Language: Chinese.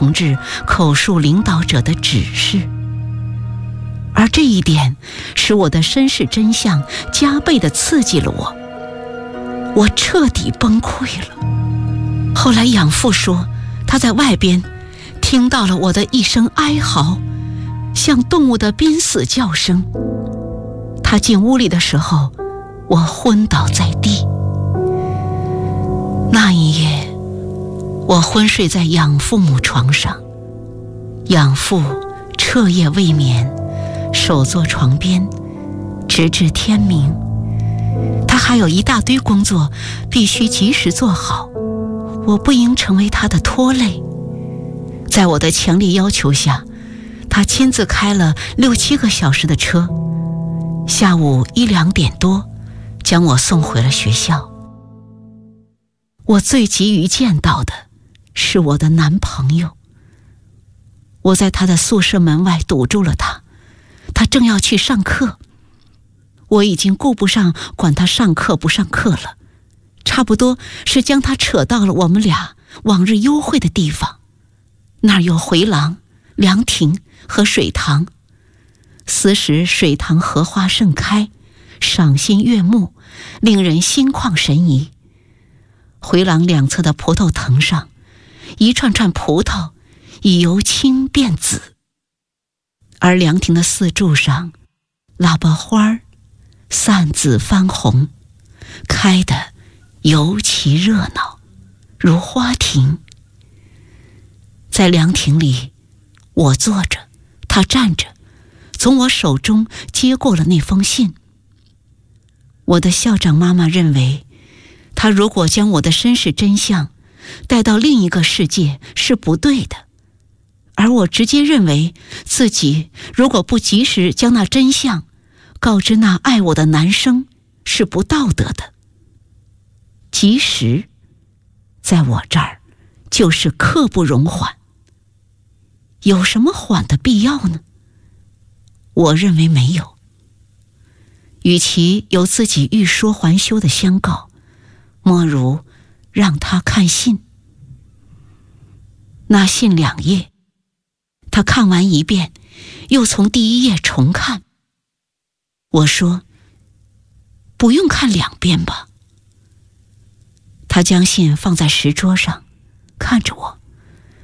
同志口述领导者的指示，而这一点使我的身世真相加倍地刺激了我彻底崩溃了。后来养父说，他在外边听到了我的一声哀嚎，像动物的濒死叫声。他进屋里的时候，我昏倒在地。那一夜，我昏睡在养父母床上，养父彻夜未眠，守坐床边，直至天明。他还有一大堆工作必须及时做好，我不应成为他的拖累。在我的强烈要求下，他亲自开了6、7个小时的车，下午1、2点多将我送回了学校。我最急于见到的是我的男朋友。我在他的宿舍门外堵住了他，他正要去上课。我已经顾不上管他上课不上课了，差不多是将他扯到了我们俩往日幽会的地方。那儿有回廊、凉亭和水塘，此时水塘荷花盛开，赏心悦目，令人心旷神怡。回廊两侧的葡萄藤上，一串串葡萄已由青变紫，而凉亭的四柱上，喇叭花散紫翻红，开得尤其热闹，如花亭。在凉亭里，我坐着，他站着，从我手中接过了那封信。我的校长妈妈认为，他如果将我的身世真相带到另一个世界是不对的，而我直接认为自己如果不及时将那真相告知那爱我的男生是不道德的。及时在我这儿就是刻不容缓，有什么缓的必要呢？我认为没有。与其有自己欲说还休的相告，莫如让他看信。那信2页，他看完一遍，又从第1页重看。我说，不用看2遍吧。他将信放在石桌上，看着我。